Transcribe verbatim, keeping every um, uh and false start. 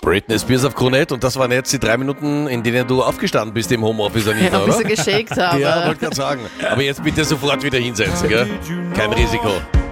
Britney Spears auf Krone Hit und das waren jetzt die drei Minuten, in denen du aufgestanden bist im Homeoffice, Anita, Ja, ein oder? bisschen geschickt habe. Ja, wollte gerade sagen. Aber jetzt bitte sofort wieder hinsetzen, gell? Kein Risiko.